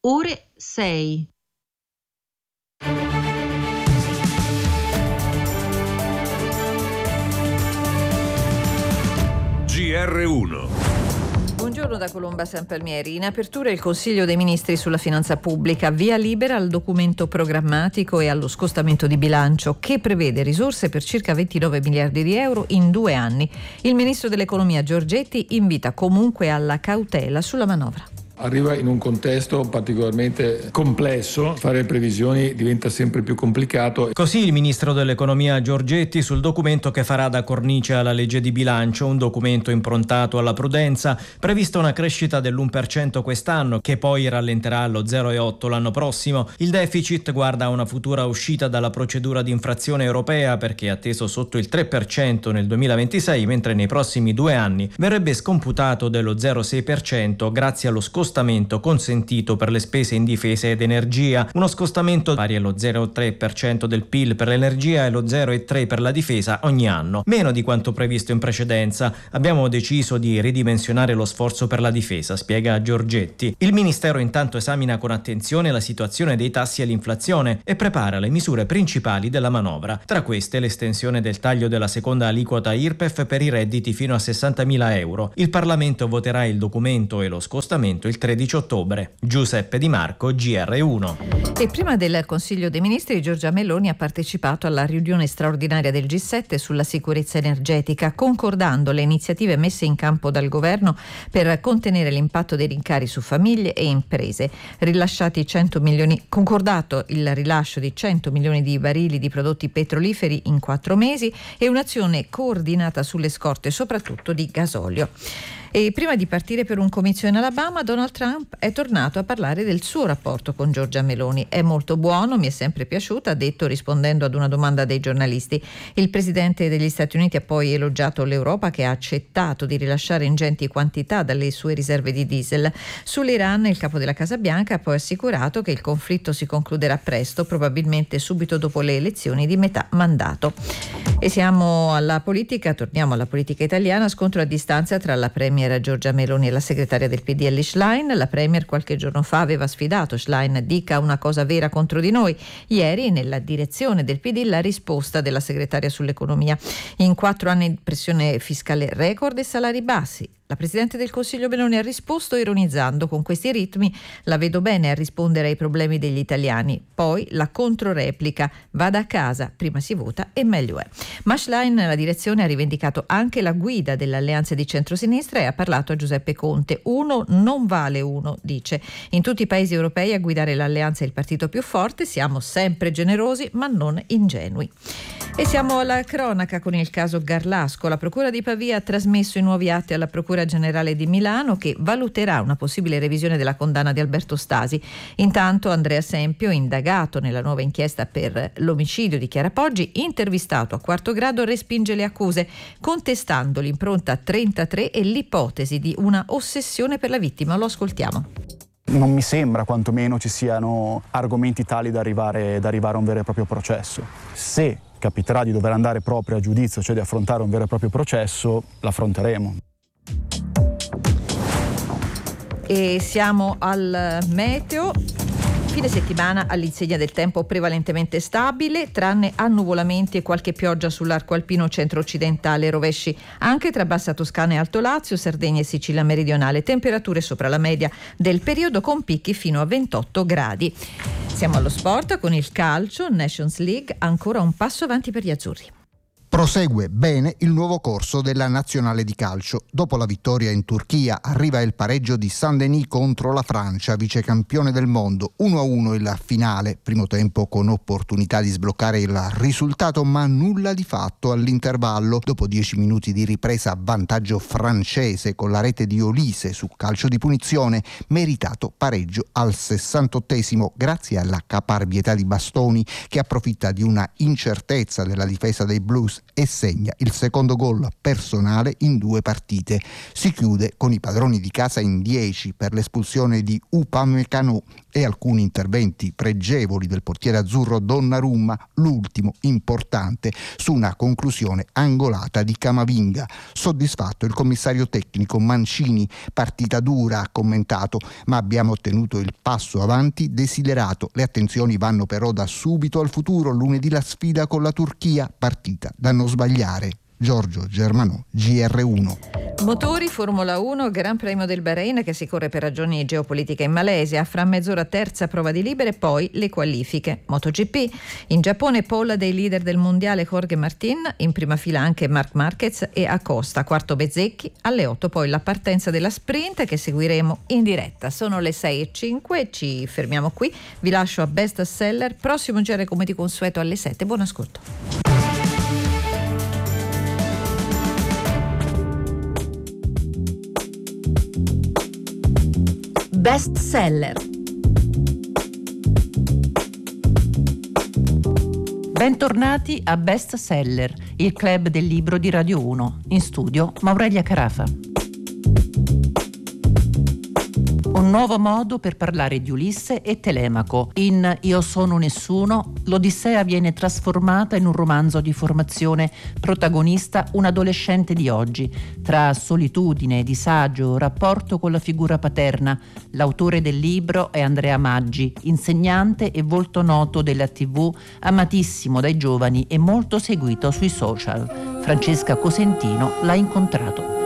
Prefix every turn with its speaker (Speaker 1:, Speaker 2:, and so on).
Speaker 1: ore 6.
Speaker 2: GR1.
Speaker 3: Buongiorno da Colomba Sanpalmieri. In apertura il Consiglio dei Ministri sulla finanza pubblica, via libera al documento programmatico e allo scostamento di bilancio che prevede risorse per circa 29 miliardi di euro in 2 anni. Il Ministro dell'Economia Giorgetti invita comunque alla cautela sulla manovra.
Speaker 4: Arriva in un contesto particolarmente complesso, fare previsioni diventa sempre più complicato.
Speaker 5: Così il ministro dell'Economia Giorgetti sul documento che farà da cornice alla legge di bilancio, un documento improntato alla prudenza, prevista una crescita dell'1% quest'anno che poi rallenterà allo 0,8 l'anno prossimo. Il deficit guarda a una futura uscita dalla procedura di infrazione europea perché è atteso sotto il 3% nel 2026, mentre nei prossimi 2 anni verrebbe scomputato dello 0,6% grazie allo scostamento consentito per le spese in difesa ed energia, uno scostamento pari allo 0,3% del PIL per l'energia e lo 0,3% per la difesa ogni anno, meno di quanto previsto in precedenza. Abbiamo deciso di ridimensionare lo sforzo per la difesa, spiega Giorgetti. Il Ministero intanto esamina con attenzione la situazione dei tassi e l'inflazione e prepara le misure principali della manovra. Tra queste l'estensione del taglio della seconda aliquota IRPEF per i redditi fino a 60.000 euro. Il Parlamento voterà il documento e lo scostamento il 13 ottobre. Giuseppe Di Marco, GR1.
Speaker 3: E prima del Consiglio dei Ministri, Giorgia Meloni ha partecipato alla riunione straordinaria del G7 sulla sicurezza energetica, concordando le iniziative messe in campo dal governo per contenere l'impatto dei rincari su famiglie e imprese. Concordato il rilascio di 100 milioni di barili di prodotti petroliferi in 4 mesi e un'azione coordinata sulle scorte, soprattutto di gasolio. E prima di partire per un comizio in Alabama, Donald Trump è tornato a parlare del suo rapporto con Giorgia Meloni. È molto buono, mi è sempre piaciuta, ha detto rispondendo ad una domanda dei giornalisti. Il presidente degli Stati Uniti ha poi elogiato l'Europa che ha accettato di rilasciare ingenti quantità dalle sue riserve di diesel. Sull'Iran il capo della Casa Bianca ha poi assicurato che il conflitto si concluderà presto, probabilmente subito dopo le elezioni di metà mandato. E siamo alla politica, torniamo alla politica italiana, scontro a distanza tra la premier Giorgia Meloni e la segretaria del PD Elly Schlein. La premier qualche giorno fa aveva sfidato Schlein: dica una cosa vera contro di noi. Ieri nella direzione del PD la risposta della segretaria sull'economia: in 4 anni di pressione fiscale record e salari bassi. La Presidente del Consiglio Meloni ha risposto ironizzando: con questi ritmi la vedo bene a rispondere ai problemi degli italiani. Poi la controreplica: vada a casa, prima si vota e meglio è. Ma Schlein, la direzione, ha rivendicato anche la guida dell'alleanza di centrosinistra e ha parlato a Giuseppe Conte. Uno non vale uno, dice. In tutti i paesi europei a guidare l'alleanza è il partito più forte, siamo sempre generosi ma non ingenui. E siamo alla cronaca con il caso Garlasco. La Procura di Pavia ha trasmesso i nuovi atti alla Procura Generale di Milano, che valuterà una possibile revisione della condanna di Alberto Stasi. Intanto Andrea Sempio, indagato nella nuova inchiesta per l'omicidio di Chiara Poggi, intervistato a Quarto Grado, respinge le accuse, contestando l'impronta 33 e l'ipotesi di una ossessione per la vittima. Lo ascoltiamo.
Speaker 6: Non mi sembra quantomeno ci siano argomenti tali da arrivare a un vero e proprio processo. Se capiterà di dover andare proprio a giudizio, cioè di affrontare un vero e proprio processo, l'affronteremo.
Speaker 3: E siamo al meteo. Fine settimana all'insegna del tempo prevalentemente stabile, tranne annuvolamenti e qualche pioggia sull'arco alpino centro-occidentale, rovesci anche tra Bassa Toscana e Alto Lazio, Sardegna e Sicilia meridionale, temperature sopra la media del periodo con picchi fino a 28 gradi. Siamo allo sport con il calcio, Nations League, ancora un passo avanti per gli azzurri.
Speaker 7: Prosegue bene il nuovo corso della nazionale di calcio. Dopo la vittoria in Turchia arriva il pareggio di Saint-Denis contro la Francia, vicecampione del mondo. 1-1 il finale, primo tempo con opportunità di sbloccare il risultato, ma nulla di fatto all'intervallo. Dopo 10 minuti di ripresa, vantaggio francese con la rete di Olise su calcio di punizione, meritato pareggio al 68esimo grazie alla caparbietà di Bastoni, che approfitta di una incertezza della difesa dei Blues e segna il secondo gol personale in 2 partite. Si chiude con i padroni di casa in 10 per l'espulsione di Upamecano e alcuni interventi pregevoli del portiere azzurro Donnarumma, l'ultimo importante su una conclusione angolata di Camavinga. Soddisfatto il commissario tecnico Mancini, partita dura ha commentato, ma abbiamo ottenuto il passo avanti desiderato. Le attenzioni vanno però da subito al futuro, lunedì la sfida con la Turchia, partita da non sbagliare. Giorgio Germanò, GR1.
Speaker 3: Motori, Formula 1, Gran Premio del Bahrain che si corre per ragioni geopolitiche in Malesia, fra mezz'ora terza prova di libere, poi le qualifiche. MotoGP, in Giappone pole dei leader del mondiale Jorge Martin, in prima fila anche Marc Marquez e Acosta, quarto Bezzecchi, alle 8 poi la partenza della sprint che seguiremo in diretta. Sono le 6:05, ci fermiamo qui, vi lascio a Best Seller, prossimo GR come di consueto alle 7, buon ascolto.
Speaker 1: Best Seller. Bentornati a Best Seller, il club del libro di Radio 1. In studio Maurelia Carafa. Un nuovo modo per parlare di Ulisse e Telemaco. In Io sono nessuno, l'Odissea viene trasformata in un romanzo di formazione, protagonista un adolescente di oggi. Tra solitudine, disagio, rapporto con la figura paterna, l'autore del libro è Andrea Maggi, insegnante e volto noto della TV, amatissimo dai giovani e molto seguito sui social. Francesca Cosentino l'ha incontrato.